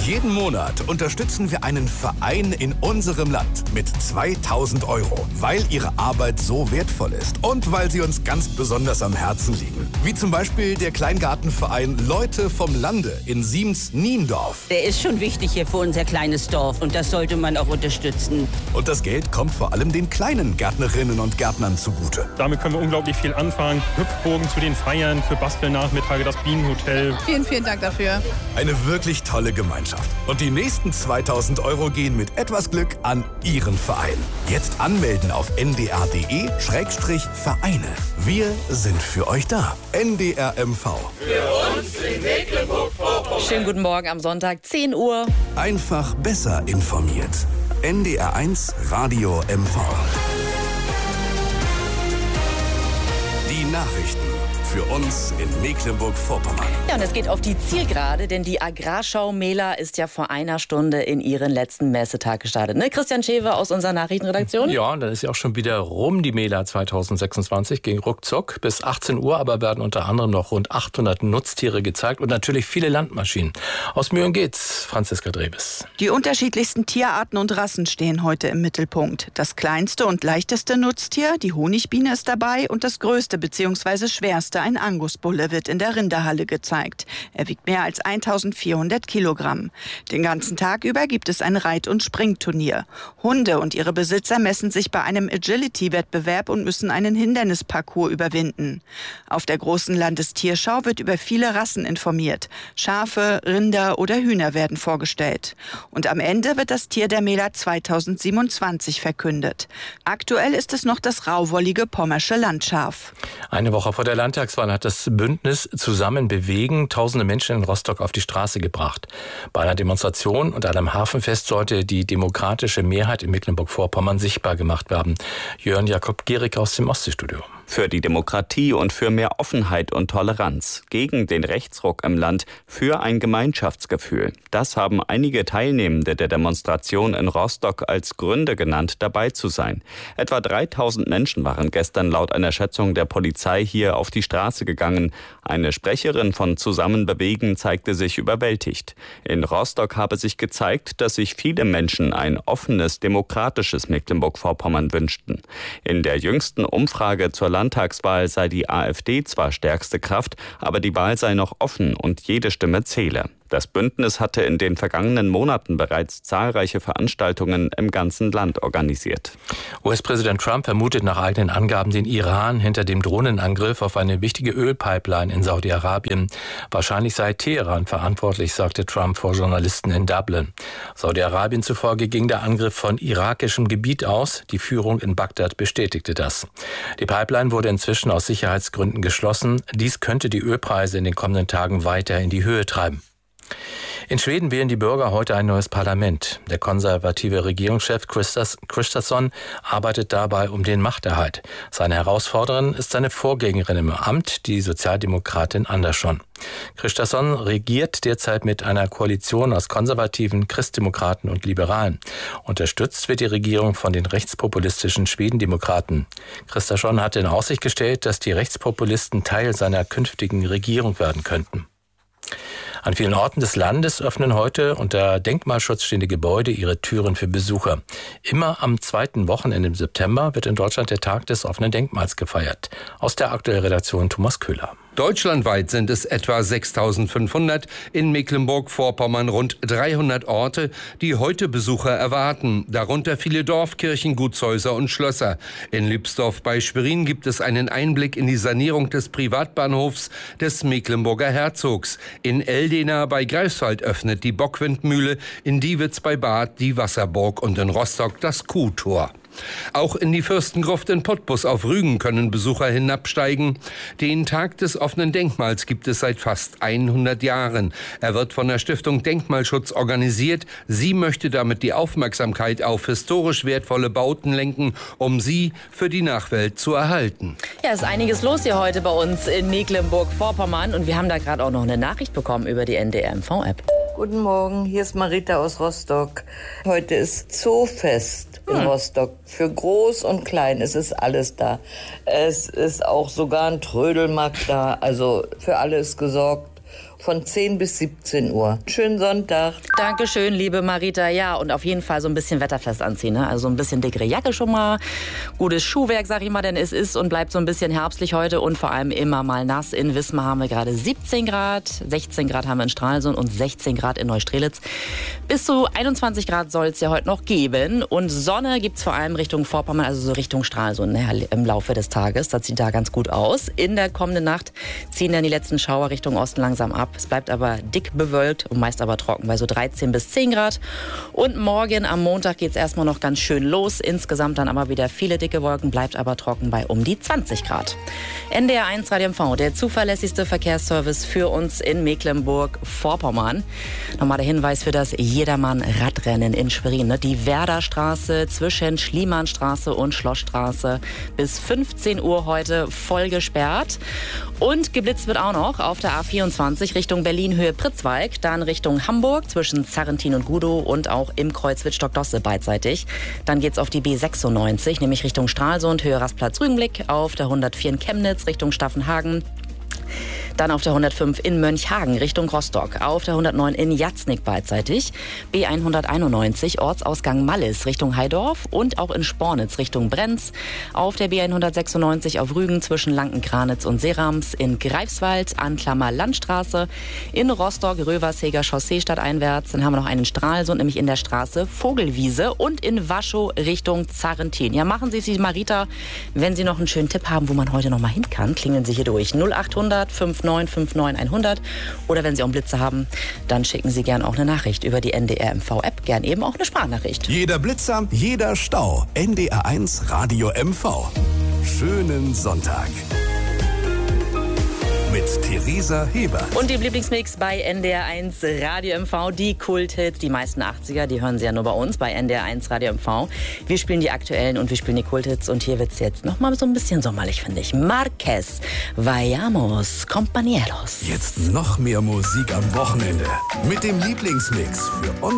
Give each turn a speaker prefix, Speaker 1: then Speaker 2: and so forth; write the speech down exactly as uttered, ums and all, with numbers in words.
Speaker 1: Jeden Monat unterstützen wir einen Verein in unserem Land mit zweitausend Euro, weil ihre Arbeit so wertvoll ist und weil sie uns ganz besonders am Herzen liegen. Wie zum Beispiel der Kleingartenverein Leute vom Lande in Siems-Niendorf.
Speaker 2: Der ist schon wichtig hier für unser kleines Dorf und das sollte man auch unterstützen.
Speaker 1: Und das Geld kommt vor allem den kleinen Gärtnerinnen und Gärtnern zugute.
Speaker 3: Damit können wir unglaublich viel anfangen. Hüpfburgen zu den Feiern, für Bastelnachmittage, das Bienenhotel.
Speaker 4: Vielen, vielen Dank dafür.
Speaker 1: Eine wirklich tolle Gemeinschaft. Und die nächsten zweitausend Euro gehen mit etwas Glück an Ihren Verein. Jetzt anmelden auf n d r punkt d e Schrägstrich Vereine. Wir sind für euch da. N D R M V.
Speaker 5: Für uns in Mecklenburg-Vorpommern.
Speaker 6: Schönen guten Morgen am Sonntag, zehn Uhr.
Speaker 1: Einfach besser informiert. N D R eins Radio M V. Die Nachrichten für uns in Mecklenburg-Vorpommern.
Speaker 6: Ja, und es geht auf die Zielgerade, denn die Agrarschau Mehla ist ja vor einer Stunde in ihren letzten Messetag gestartet. Ne? Christian Schewe aus unserer Nachrichtenredaktion.
Speaker 7: Ja, und dann ist ja auch schon wieder rum, die Mehla zweitausendsechsundzwanzig. Ging ruckzuck bis achtzehn Uhr, aber werden unter anderem noch rund achthundert Nutztiere gezeigt und natürlich viele Landmaschinen. Aus Mühren geht's, Franziska Drebes.
Speaker 8: Die unterschiedlichsten Tierarten und Rassen stehen heute im Mittelpunkt. Das kleinste und leichteste Nutztier, die Honigbiene, ist dabei und das größte bzw. schwerste, ein Angusbulle, wird in der Rinderhalle gezeigt. Er wiegt mehr als eintausendvierhundert Kilogramm. Den ganzen Tag über gibt es ein Reit- und Springturnier. Hunde und ihre Besitzer messen sich bei einem Agility-Wettbewerb und müssen einen Hindernisparcours überwinden. Auf der großen Landestierschau wird über viele Rassen informiert. Schafe, Rinder oder Hühner werden vorgestellt. Und am Ende wird das Tier der Mehla zweitausendsiebenundzwanzig verkündet. Aktuell ist es noch das rauwollige pommersche Landschaf.
Speaker 7: Eine Woche vor der Landtagswahl hat das Bündnis Zusammen bewegen tausende Menschen in Rostock auf die Straße gebracht. Bei einer Demonstration und einem Hafenfest sollte die demokratische Mehrheit in Mecklenburg-Vorpommern sichtbar gemacht werden. Jörn Jakob Gierig aus dem Ostseestudio.
Speaker 9: Für die Demokratie und für mehr Offenheit und Toleranz, gegen den Rechtsruck im Land, für ein Gemeinschaftsgefühl. Das haben einige Teilnehmende der Demonstration in Rostock als Gründe genannt, dabei zu sein. Etwa dreitausend Menschen waren gestern laut einer Schätzung der Polizei hier auf die Straße gegangen. Eine Sprecherin von Zusammen bewegen zeigte sich überwältigt. In Rostock habe sich gezeigt, dass sich viele Menschen ein offenes, demokratisches Mecklenburg-Vorpommern wünschten. In der jüngsten Umfrage zur Landtagswahl sei die AfD zwar stärkste Kraft, aber die Wahl sei noch offen und jede Stimme zähle. Das Bündnis hatte in den vergangenen Monaten bereits zahlreiche Veranstaltungen im ganzen Land organisiert.
Speaker 7: U S-Präsident Trump vermutet nach eigenen Angaben den Iran hinter dem Drohnenangriff auf eine wichtige Ölpipeline in Saudi-Arabien. Wahrscheinlich sei Teheran verantwortlich, sagte Trump vor Journalisten in Dublin. Saudi-Arabien zufolge ging der Angriff von irakischem Gebiet aus. Die Führung in Bagdad bestätigte das. Die Pipeline wurde inzwischen aus Sicherheitsgründen geschlossen. Dies könnte die Ölpreise in den kommenden Tagen weiter in die Höhe treiben. In Schweden wählen die Bürger heute ein neues Parlament. Der konservative Regierungschef Kristersson arbeitet dabei um den Machterhalt. Seine Herausforderin ist seine Vorgängerin im Amt, die Sozialdemokratin Andersson. Kristersson regiert derzeit mit einer Koalition aus Konservativen, Christdemokraten und Liberalen. Unterstützt wird die Regierung von den rechtspopulistischen Schwedendemokraten. Kristersson hatte in Aussicht gestellt, dass die Rechtspopulisten Teil seiner künftigen Regierung werden könnten. An vielen Orten des Landes öffnen heute unter Denkmalschutz stehende Gebäude ihre Türen für Besucher. Immer am zweiten Wochenende im September wird in Deutschland der Tag des offenen Denkmals gefeiert. Aus der aktuellen Redaktion Thomas Köhler.
Speaker 10: Deutschlandweit sind es etwa sechstausendfünfhundert, in Mecklenburg-Vorpommern rund dreihundert Orte, die heute Besucher erwarten. Darunter viele Dorfkirchen, Gutshäuser und Schlösser. In Lübsdorf bei Schwerin gibt es einen Einblick in die Sanierung des Privatbahnhofs des Mecklenburger Herzogs. In Eldena bei Greifswald öffnet die Bockwindmühle, in Diewitz bei Bad die Wasserburg und in Rostock das Kuhtor. Auch in die Fürstengruft in Putbus auf Rügen können Besucher hinabsteigen. Den Tag des offenen Denkmals gibt es seit fast hundert Jahren. Er wird von der Stiftung Denkmalschutz organisiert. Sie möchte damit die Aufmerksamkeit auf historisch wertvolle Bauten lenken, um sie für die Nachwelt zu erhalten.
Speaker 6: Ja, ist einiges los hier heute bei uns in Mecklenburg-Vorpommern. Und wir haben da gerade auch noch eine Nachricht bekommen über die N D R M V-App.
Speaker 11: Guten Morgen, hier ist Marita aus Rostock. Heute ist Zoofest in hm. Rostock. Für Groß und Klein, es ist alles da. Es ist auch sogar ein Trödelmarkt da, also für alles gesorgt. von zehn bis siebzehn Uhr. Schönen Sonntag.
Speaker 6: Dankeschön, liebe Marita. Ja, und auf jeden Fall so ein bisschen wetterfest anziehen. Ne? Also so ein bisschen dickere Jacke schon mal. Gutes Schuhwerk, sag ich mal, denn es ist und bleibt so ein bisschen herbstlich heute und vor allem immer mal nass. In Wismar haben wir gerade siebzehn Grad, sechzehn Grad haben wir in Stralsund und sechzehn Grad in Neustrelitz. Bis zu einundzwanzig Grad soll es ja heute noch geben. Und Sonne gibt es vor allem Richtung Vorpommern, also so Richtung Stralsund ne, im Laufe des Tages. Das sieht da ganz gut aus. In der kommenden Nacht ziehen dann die letzten Schauer Richtung Osten langsam ab. Es bleibt aber dick bewölkt und meist aber trocken bei so dreizehn bis zehn Grad. Und morgen am Montag geht es erstmal noch ganz schön los. Insgesamt dann aber wieder viele dicke Wolken, bleibt aber trocken bei um die zwanzig Grad. N D R eins Radio M V, der zuverlässigste Verkehrsservice für uns in Mecklenburg-Vorpommern. Nochmal der Hinweis für das Jedermann-Radrennen in Schwerin. Ne? Die Werderstraße zwischen Schliemannstraße und Schlossstraße bis fünfzehn Uhr heute voll gesperrt. Und geblitzt wird auch noch auf der A vierundzwanzig Richtung Berlin Höhe Pritzwalk, dann Richtung Hamburg zwischen Zarrentin und Gudow und auch im Kreuz Wittstock-Dosse beidseitig. Dann geht's auf die B sechsundneunzig, nämlich Richtung Stralsund, Höhe Rastplatz Rügenblick, auf der hundertvier in Chemnitz Richtung Staffenhagen. Dann auf der hundertfünf in Mönchhagen Richtung Rostock, auf der hundertneun in Jatznick beidseitig, B hunderteinundneunzig Ortsausgang Mallis Richtung Heidorf und auch in Spornitz Richtung Brenz, auf der B hundertsechsundneunzig auf Rügen zwischen Lankenkranitz und Serams, in Greifswald, Anklammer Landstraße, in Rostock Röversheger Chaussee stadteinwärts, dann haben wir noch einen in Stralsund, nämlich in der Straße Vogelwiese und in Waschow Richtung Zarrentin. Ja, machen Sie es wie Marita, wenn Sie noch einen schönen Tipp haben, wo man heute noch mal hin kann, klingeln Sie hier durch null achthundert fünfundneunzig neunundfünfzig hundert oder wenn Sie auch einen Blitzer haben, dann schicken Sie gern auch eine Nachricht über die N D R M V-App, gern eben auch eine Sprachnachricht.
Speaker 1: Jeder Blitzer, jeder Stau. N D R eins Radio M V. Schönen Sonntag. Mit Theresa Heber.
Speaker 6: Und dem Lieblingsmix bei N D R eins Radio M V, die Kulthits, die meisten achtziger, die hören Sie ja nur bei uns, bei N D R eins Radio M V. Wir spielen die aktuellen und wir spielen die Kulthits und hier wird es jetzt noch mal so ein bisschen sommerlich, finde ich. Marquez, Vayamos, Compañeros.
Speaker 1: Jetzt noch mehr Musik am Wochenende mit dem Lieblingsmix für uns.